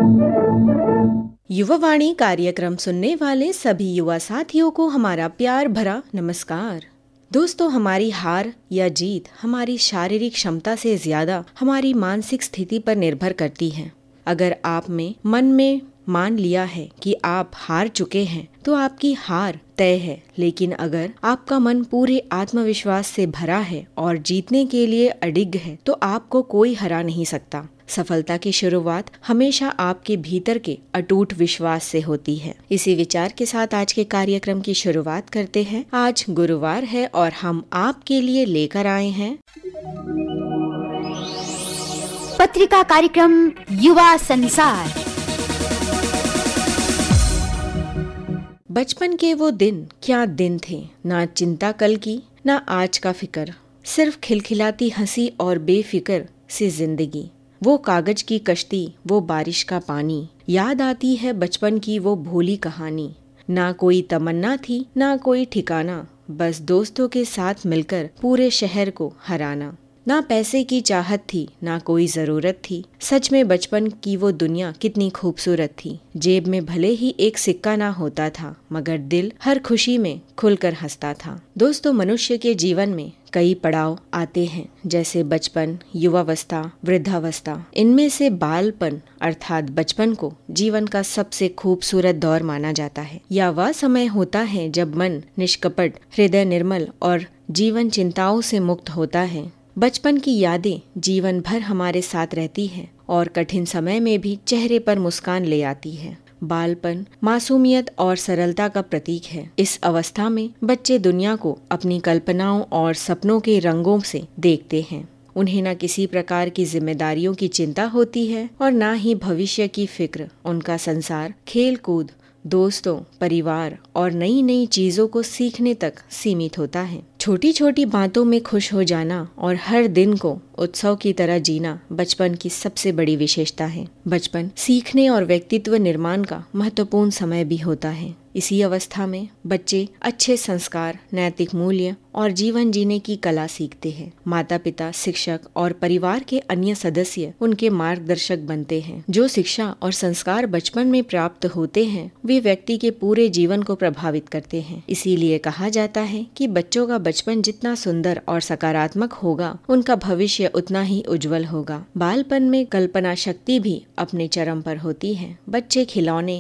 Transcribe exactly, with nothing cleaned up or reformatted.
युवावाणी कार्यक्रम सुनने वाले सभी युवा साथियों को हमारा प्यार भरा नमस्कार। दोस्तों, हमारी हार या जीत हमारी शारीरिक क्षमता से ज्यादा हमारी मानसिक स्थिति पर निर्भर करती है। अगर आप में मन में मान लिया है कि आप हार चुके हैं तो आपकी हार तय है, लेकिन अगर आपका मन पूरे आत्मविश्वास से भरा है और जीतने के लिए अडिग है तो आपको कोई हरा नहीं सकता। सफलता की शुरुआत हमेशा आपके भीतर के अटूट विश्वास से होती है। इसी विचार के साथ आज के कार्यक्रम की शुरुआत करते हैं। आज गुरुवार है और हम आपके लिए लेकर आए हैं पत्रिका कार्यक्रम युवा संसार। बचपन के वो दिन क्या दिन थे, ना चिंता कल की ना आज का फिक्र, सिर्फ खिलखिलाती हंसी और बेफिक्र सी जिंदगी। वो कागज की कश्ती, वो बारिश का पानी, याद आती है बचपन की वो भोली कहानी। ना कोई तमन्ना थी ना कोई ठिकाना, बस दोस्तों के साथ मिलकर पूरे शहर को हराना। ना पैसे की चाहत थी ना कोई जरूरत थी, सच में बचपन की वो दुनिया कितनी खूबसूरत थी। जेब में भले ही एक सिक्का ना होता था, मगर दिल हर खुशी में खुलकर हंसता था। दोस्तों, मनुष्य के जीवन में कई पड़ाव आते हैं, जैसे बचपन, युवावस्था, वृद्धावस्था। इनमें से बालपन अर्थात बचपन को जीवन का सबसे खूबसूरत दौर माना जाता है। यह वह समय होता है जब मन निष्कपट, हृदय निर्मल और जीवन चिंताओं से मुक्त होता है। बचपन की यादें जीवन भर हमारे साथ रहती हैं और कठिन समय में भी चेहरे पर मुस्कान ले आती है। बालपन मासूमियत और सरलता का प्रतीक है। इस अवस्था में बच्चे दुनिया को अपनी कल्पनाओं और सपनों के रंगों से देखते हैं। उन्हें न किसी प्रकार की जिम्मेदारियों की चिंता होती है और न ही भविष्य की फिक्र। उनका संसार खेल कूद, दोस्तों, परिवार और नई नई चीजों को सीखने तक सीमित होता है। छोटी छोटी बातों में खुश हो जाना और हर दिन को उत्सव की तरह जीना बचपन की सबसे बड़ी विशेषता है। बचपन सीखने और व्यक्तित्व निर्माण का महत्वपूर्ण समय भी होता है। इसी अवस्था में बच्चे अच्छे संस्कार, नैतिक मूल्य और जीवन जीने की कला सीखते हैं। माता पिता, शिक्षक और परिवार के अन्य सदस्य उनके मार्गदर्शक बनते हैं। जो शिक्षा और संस्कार बचपन में प्राप्त होते हैं वे व्यक्ति के पूरे जीवन को प्रभावित करते हैं। इसीलिए कहा जाता है कि बच्चों का बचपन जितना सुंदर और सकारात्मक होगा, उनका भविष्य उतना ही उज्जवल होगा। बालपन में कल्पना शक्ति भी अपने चरम पर होती है। बच्चे खिलौने,